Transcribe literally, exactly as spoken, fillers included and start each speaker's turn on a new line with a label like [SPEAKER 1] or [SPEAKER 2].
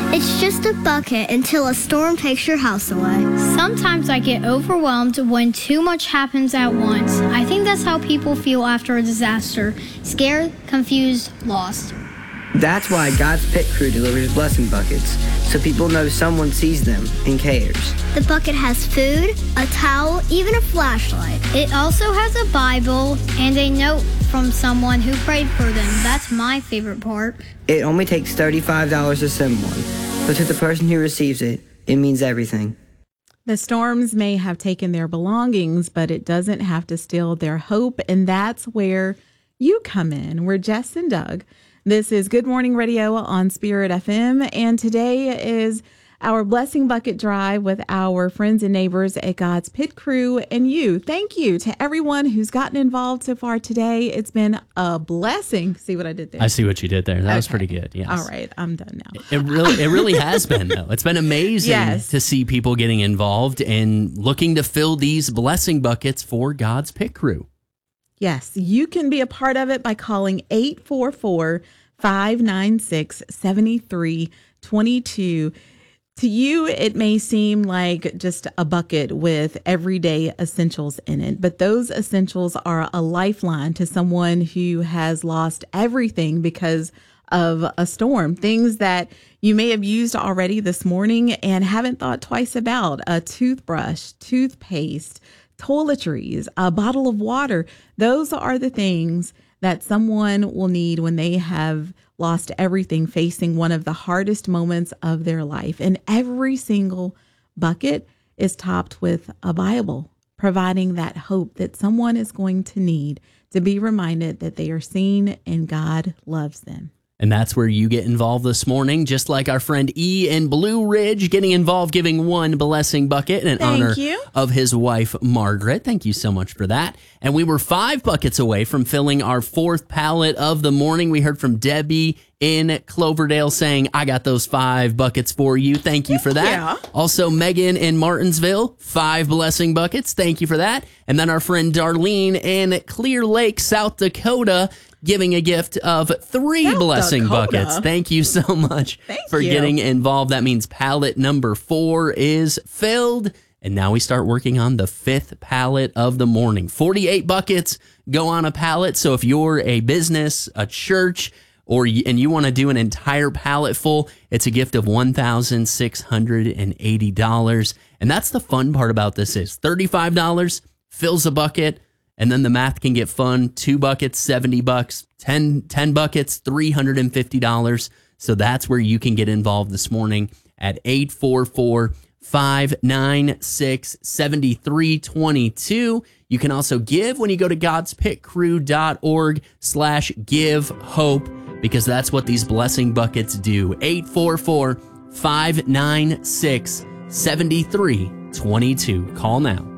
[SPEAKER 1] It's just a bucket until a storm takes your house away.
[SPEAKER 2] Sometimes I get overwhelmed when too much happens at once. I think that's how people feel after a disaster. Scared, confused, lost.
[SPEAKER 3] That's why God's Pit Crew delivers blessing buckets, so people know someone sees them and cares.
[SPEAKER 1] The bucket has food, a towel, even a flashlight.
[SPEAKER 2] It also has a Bible and a note from someone who prayed for them. That's my favorite part.
[SPEAKER 3] It only takes thirty-five dollars to send one, but to the person who receives it, it means everything.
[SPEAKER 4] The storms may have taken their belongings, but it doesn't have to steal their hope, and that's where you come in. We're Jess and Doug. This is Good Morning Radio on Spirit F M, and today is our Blessing Bucket Drive with our friends and neighbors at God's Pit Crew and you. Thank you to everyone who's gotten involved so far today. It's been a blessing. See what I did there?
[SPEAKER 5] I see what you did there. That
[SPEAKER 4] okay.
[SPEAKER 5] was pretty good. Yes.
[SPEAKER 4] All right, I'm done now.
[SPEAKER 5] It really, it really has been, though. It's been amazing
[SPEAKER 4] yes.
[SPEAKER 5] to see people getting involved and looking to fill these blessing buckets for God's Pit Crew.
[SPEAKER 4] Yes, you can be a part of it by calling eight four four, five nine six, seven three two two. To you, it may seem like just a bucket with everyday essentials in it, but those essentials are a lifeline to someone who has lost everything because of a storm. Things that you may have used already this morning and haven't thought twice about. A toothbrush, toothpaste, toiletries, a bottle of water. Those are the things that someone will need when they have lost everything, facing one of the hardest moments of their life. And every single bucket is topped with a Bible, providing that hope that someone is going to need to be reminded that they are seen and God loves them.
[SPEAKER 5] And that's where you get involved this morning, just like our friend E in Blue Ridge getting involved, giving one blessing bucket in
[SPEAKER 4] Thank
[SPEAKER 5] honor
[SPEAKER 4] you.
[SPEAKER 5] of his wife, Margaret. Thank you so much for that. And we were five buckets away from filling our fourth pallet of the morning. We heard from Debbie in Cloverdale saying, I got those five buckets for you. Thank you for that.
[SPEAKER 4] Yeah.
[SPEAKER 5] Also, Megan in Martinsville, five blessing buckets. Thank you for that. And then our friend Darlene in Clear Lake, South Dakota, giving a gift of three
[SPEAKER 4] South
[SPEAKER 5] blessing
[SPEAKER 4] Dakota.
[SPEAKER 5] buckets. Thank you so much
[SPEAKER 4] Thank
[SPEAKER 5] for
[SPEAKER 4] you.
[SPEAKER 5] getting involved. That means pallet number four is filled. And now we start working on the fifth pallet of the morning. forty-eight buckets go on a pallet. So if you're a business, a church, or y- and you want to do an entire pallet full, it's a gift of one thousand six hundred eighty dollars. And that's the fun part about this is thirty-five dollars fills a bucket. And then the math can get fun. Two buckets, seventy bucks, ten, ten buckets, three hundred fifty dollars. So that's where you can get involved this morning at eight four four, five nine six, seven three two two. You can also give when you go to godspitcrew.org slash give hope, because that's what these blessing buckets do. eight four four, five nine six, seven three two two. Call now.